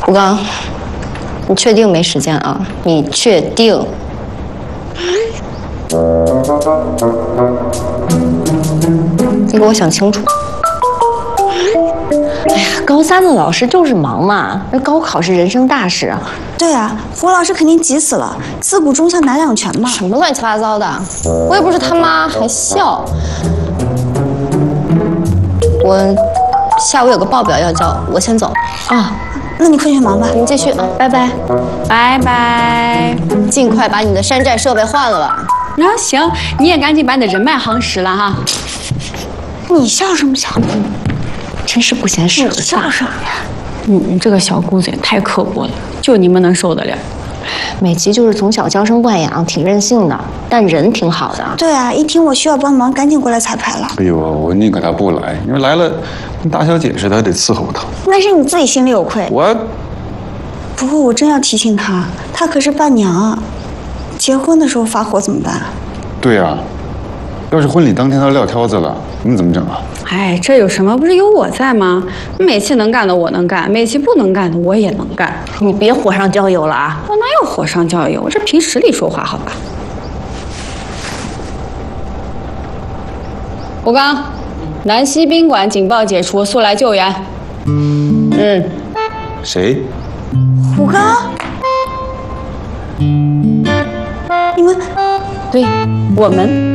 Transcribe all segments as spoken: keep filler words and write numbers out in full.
吴刚，你确定没时间啊？你确定？你给我想清楚。哎呀，高三的老师就是忙嘛，那高考是人生大事啊。 对啊，胡老师肯定急死了，自古忠孝难两全嘛。 什么乱七八糟的，我也不是他妈，还笑。我下午有个报表要交，我先走啊。 那你快去忙吧， 您继续啊，拜拜，拜拜，尽快把你的山寨设备换了吧。 啊，行，你也赶紧把你的人脉夯实了哈。 你笑什么笑？ 真是不嫌事的笑什么呀？ 你们这个小姑子也太刻薄了，就你们能受得了？ 美琪就是从小娇生惯养，挺任性的，但人挺好的。 对啊，一听我需要帮忙，赶紧过来彩排了。 哎呦，我宁可他不来，因为来了跟大小姐似的，还得伺候他。 那是你自己心里有愧。 我， 不过我真要提醒他，他可是伴娘啊，结婚的时候发火怎么办？ 对呀、啊，要是婚礼当天他撂挑子了，你怎么整啊？ 哎，这有什么？不是有我在吗？美琪能干的我能干，美琪不能干的我也能干。 你别火上浇油了啊！ 我哪有火上浇油？我这凭实力说话，好吧？吴刚，南溪宾馆警报解除，速来救援。嗯。 谁？ 胡刚？你们？ 对，我们。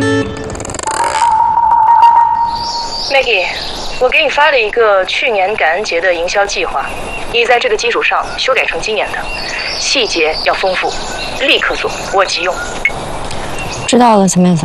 Maggie， 我给你发了一个去年感恩节的营销计划，你在这个基础上修改成今年的，细节要丰富，立刻做，我急用。 知道了，小妹子。